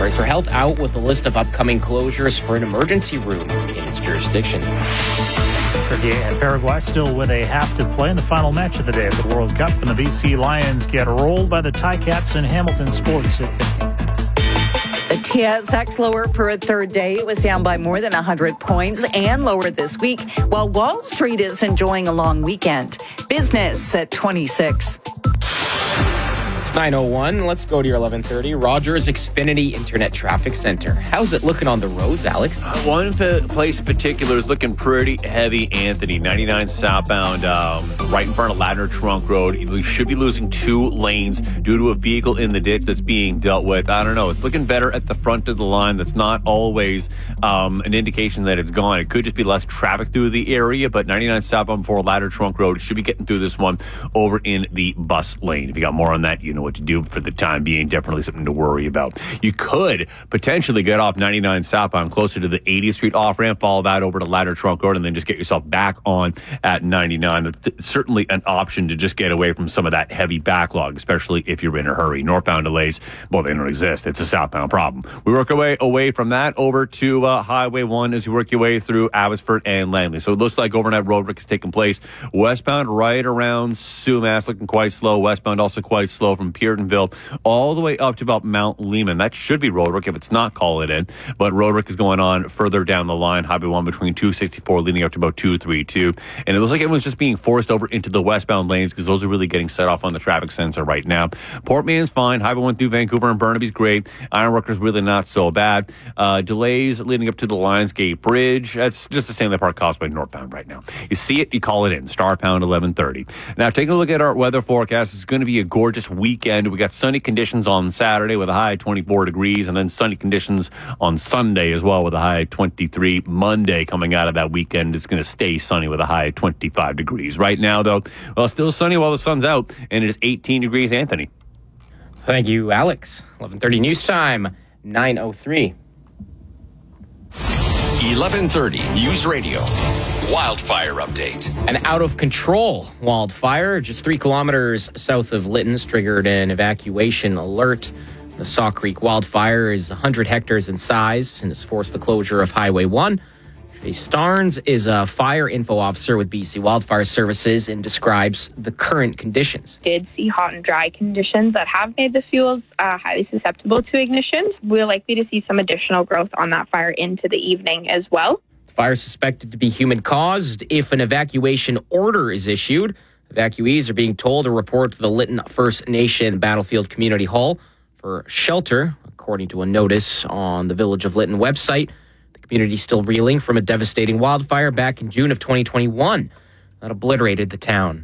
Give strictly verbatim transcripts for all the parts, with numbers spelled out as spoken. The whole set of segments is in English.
Fraser Health out with a list of upcoming closures for an emergency room in its jurisdiction. Turkey and Paraguay still with a half to play in the final match of the day of the World Cup, and the B C Lions get rolled by the Ticats in Hamilton Sports at fifteen. The T S X lower for a third day. It was down by more than one hundred points and lower this week, while Wall Street is enjoying a long weekend. Business at twenty-six. nine oh one, let's go to your eleven thirty. Rogers Xfinity Internet Traffic Center. How's it looking on the roads, Alex? Uh, one p- place in particular is looking pretty heavy, Anthony. ninety-nine southbound, um, right in front of Ladner Trunk Road. You should be losing two lanes due to a vehicle in the ditch that's being dealt with. I don't know. It's looking better at the front of the line. That's not always um, an indication that it's gone. It could just be less traffic through the area, but ninety-nine southbound before Ladner Trunk Road should be getting through this one over in the bus lane. If you got more on that, you know what to do. For the time being, definitely something to worry about. You could potentially get off ninety-nine southbound closer to the eightieth Street off-ramp, follow that over to Ladder Trunk Road, and then just get yourself back on at ninety-nine. That's certainly an option to just get away from some of that heavy backlog, especially if you're in a hurry. Northbound delays, well, they don't exist. It's a southbound problem. We work our way away from that over to uh, Highway one as you work your way through Abbotsford and Langley. So it looks like overnight road work is taking place westbound right around Sumas, looking quite slow. Westbound also quite slow from Peardenville all the way up to about Mount Lehman. That should be roadwork. If it's not, call it in. But roadwork is going on further down the line. Highway one between two sixty-four leading up to about two thirty-two. And it looks like everyone's just being forced over into the westbound lanes because those are really getting set off on the traffic sensor right now. Port Man's fine. Highway one through Vancouver and Burnaby's great. Ironworker's really not so bad. Uh, delays leading up to the Lionsgate Bridge. That's just the Stanley Park Causeway northbound right now. You see it, you call it in. Star Pound eleven thirty. Now, taking a look at our weather forecast, it's going to be a gorgeous weekend. We got sunny conditions on Saturday with a high twenty-four degrees, and then sunny conditions on Sunday as well with a high twenty-three. Monday coming out of that weekend is going to stay sunny with a high twenty-five degrees. Right now, though, well, still sunny while the sun's out, and it is eighteen degrees, Anthony. Thank you, Alex. eleven thirty news time, nine oh three. eleven thirty News Radio. Wildfire update. An out-of-control wildfire just three kilometers south of Lytton's triggered an evacuation alert. The Saw Creek wildfire is one hundred hectares in size and has forced the closure of Highway one. Jay Starnes is a fire info officer with B C Wildfire Services and describes the current conditions. Did see hot and dry conditions that have made the fuels uh, highly susceptible to ignition. We're likely to see some additional growth on that fire into the evening as well. Fire suspected to be human-caused. If an evacuation order is issued, evacuees are being told to report to the Lytton First Nation Battlefield Community Hall for shelter, according to a notice on the Village of Lytton website. The community is still reeling from a devastating wildfire back in June of twenty twenty-one that obliterated the town.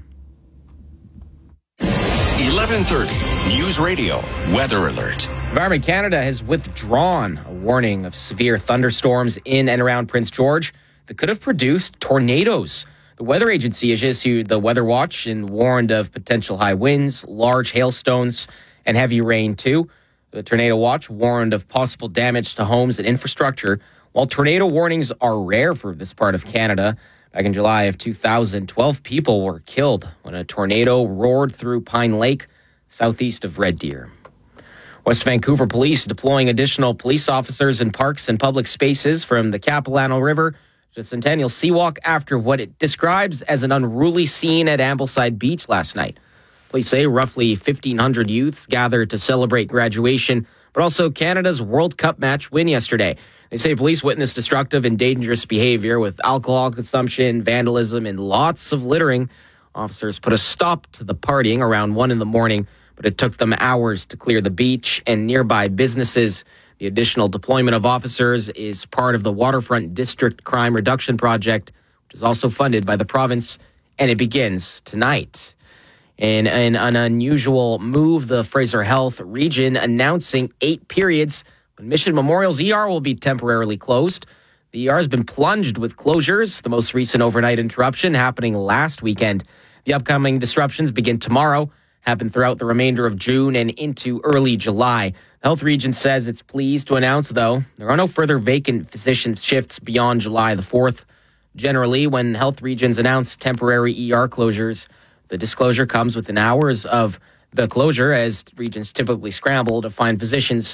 eleven thirty News Radio Weather Alert. Environment Canada has withdrawn a warning of severe thunderstorms in and around Prince George that could have produced tornadoes. The weather agency has issued the weather watch and warned of potential high winds, large hailstones, and heavy rain too. The tornado watch warned of possible damage to homes and infrastructure. While tornado warnings are rare for this part of Canada, back in July of two thousand, twelve people were killed when a tornado roared through Pine Lake, southeast of Red Deer. West Vancouver Police deploying additional police officers in parks and public spaces from the Capilano River to Centennial Seawalk after what it describes as an unruly scene at Ambleside Beach last night. Police say roughly fifteen hundred youths gathered to celebrate graduation, but also Canada's World Cup match win yesterday. They say police witnessed destructive and dangerous behavior with alcohol consumption, vandalism, and lots of littering. Officers put a stop to the partying around one in the morning, but it took them hours to clear the beach and nearby businesses. The additional deployment of officers is part of the Waterfront District Crime Reduction Project, which is also funded by the province, and it begins tonight. In an, an unusual move, the Fraser Health region announcing eight periods when Mission Memorial's E R will be temporarily closed. The E R has been plunged with closures, the most recent overnight interruption happening last weekend. The upcoming disruptions begin tomorrow, happen throughout the remainder of June and into early July. The health region says it's pleased to announce, though, there are no further vacant physician shifts beyond July the fourth. Generally, when health regions announce temporary E R closures, the disclosure comes within hours of the closure, as regions typically scramble to find physicians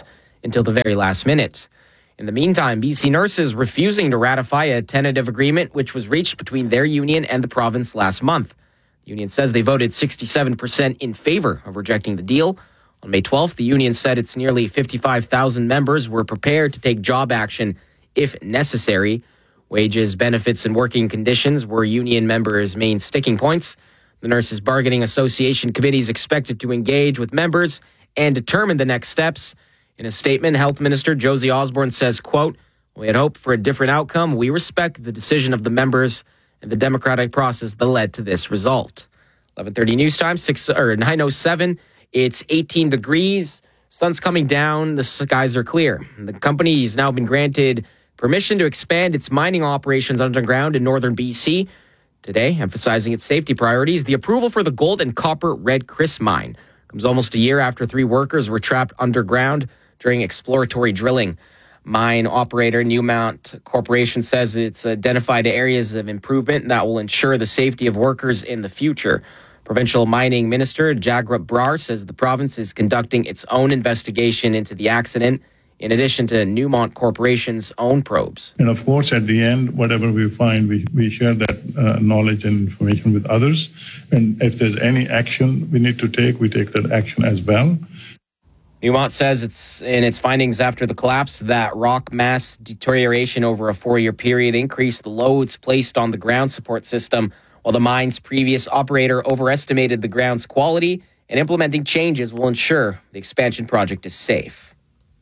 until the very last minute. In the meantime, B C Nurses refusing to ratify a tentative agreement which was reached between their union and the province last month. The union says they voted sixty-seven percent in favor of rejecting the deal. On May twelfth, the union said its nearly fifty-five thousand members were prepared to take job action if necessary. Wages, benefits, and working conditions were union members' main sticking points. The Nurses Bargaining Association committee is expected to engage with members and determine the next steps. In a statement, Health Minister Josie Osborne says, quote, "We had hoped for a different outcome. We respect the decision of the members and the democratic process that led to this result." eleven thirty news time, six or nine oh seven. It's eighteen degrees. Sun's coming down. The skies are clear. The company has now been granted permission to expand its mining operations underground in northern B C. Today, emphasizing its safety priorities, the approval for the gold and copper Red Chris mine comes almost a year after three workers were trapped underground during exploratory drilling. Mine operator Newmont Corporation says it's identified areas of improvement that will ensure the safety of workers in the future. Provincial Mining Minister Jagrup Brar says the province is conducting its own investigation into the accident, in addition to Newmont Corporation's own probes. And of course, at the end, whatever we find, we, we share that uh, knowledge and information with others. And if there's any action we need to take, we take that action as well. Newmont says it's in its findings after the collapse that rock mass deterioration over a four-year period increased the loads placed on the ground support system, while the mine's previous operator overestimated the ground's quality, and implementing changes will ensure the expansion project is safe.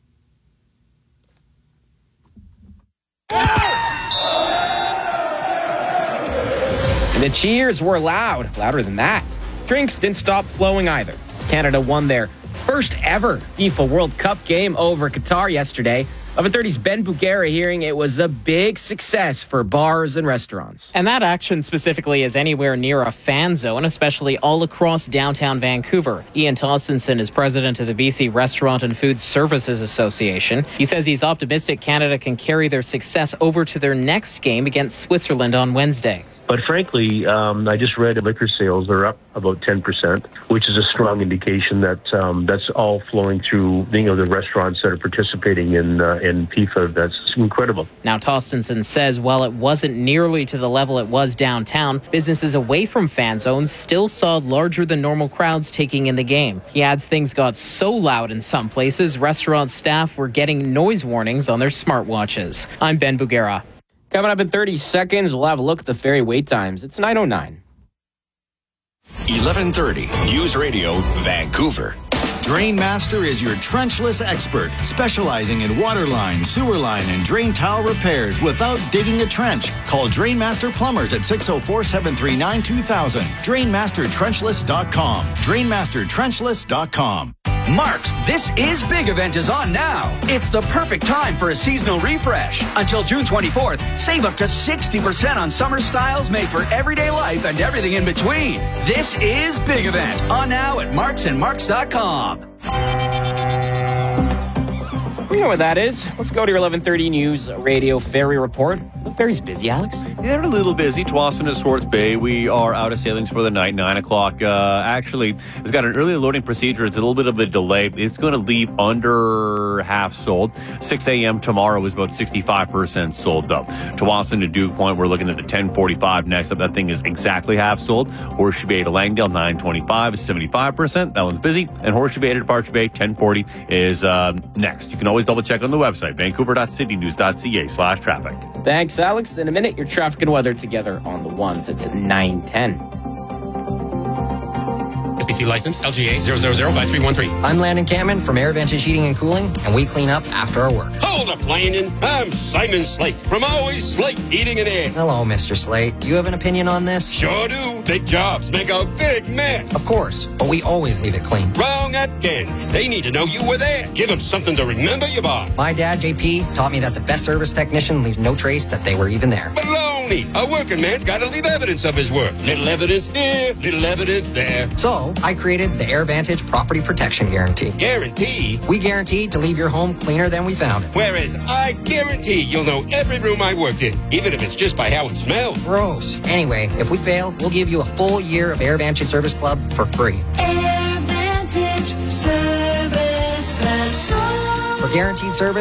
And the cheers were loud, louder than that. Drinks didn't stop flowing either. Canada won their first ever FIFA World Cup game over Qatar yesterday. eleven thirty's Ben Bugera hearing it was a big success for bars and restaurants. And that action specifically is anywhere near a fan zone, especially all across downtown Vancouver. Ian Tostenson is president of the B C Restaurant and Food Services Association. He says he's optimistic Canada can carry their success over to their next game against Switzerland on Wednesday. But frankly, um, I just read liquor sales are up about ten percent, which is a strong indication that um, that's all flowing through, you know, the restaurants that are participating in uh, in FIFA. That's incredible. Now, Tostenson says while it wasn't nearly to the level it was downtown, businesses away from fan zones still saw larger than normal crowds taking in the game. He adds things got so loud in some places, restaurant staff were getting noise warnings on their smartwatches. I'm Ben Bugera. Coming up in thirty seconds, we'll have a look at the ferry wait times. It's nine oh nine. eleven thirty News Radio, Vancouver. Drainmaster is your trenchless expert, specializing in water line, sewer line, and drain tile repairs without digging a trench. Call Drainmaster Plumbers at six oh four, seven three nine, two thousand. Drainmaster Trenchless dot com. Drainmaster Trenchless dot com. Mark's This Is Big event is on now. It's the perfect time for a seasonal refresh. Until June twenty-fourth, save up to sixty percent on summer styles made for everyday life and everything in between. This Is Big event on now at marks and marks dot com. We know what that is. Let's go to your eleven thirty News Radio Ferry Report. The ferry's busy, Alex. Yeah, they're a little busy. Tsawwassen to Swartz Bay. We are out of sailings for the night, nine o'clock. Uh, actually, it's got an early loading procedure. It's a little bit of a delay. It's going to leave under half sold. six a.m. tomorrow is about sixty-five percent sold, though. Tsawwassen to Duke Point, we're looking at the ten forty-five next up. That thing is exactly half sold. Horseshoe Bay to Langdale, nine twenty-five is seventy-five percent. That one's busy. And Horseshoe Bay to Departure Bay, ten forty is uh, next. You can always double check on the website, vancouver dot city news dot c a slash traffic. Thanks, Alex. In a minute, your traffic and weather together on the ones. It's at nine ten. S B C license L G A zero zero zero by three one three. I'm Landon Cameron from AirVantage Heating and Cooling, and we clean up after our work. Hold up, Landon. I'm Simon Slate from Always Slate Heating and Air. Hello, Mister Slate. You have an opinion on this? Sure do. Big jobs make a big mess. Of course, but we always leave it clean. Wrong again. They need to know you were there. Give them something to remember you by. My dad, J P, taught me that the best service technician leaves no trace that they were even there. Baloney. A working man's got to leave evidence of his work. Little evidence here, little evidence there. So, I created the AirVantage Property Protection Guarantee. Guarantee? We guarantee to leave your home cleaner than we found it. Whereas I guarantee you'll know every room I worked in, even if it's just by how it smells. Gross. Anyway, if we fail, we'll give you a full year of AirVantage Service Club for free. AirVantage Service, that's all. For guaranteed service,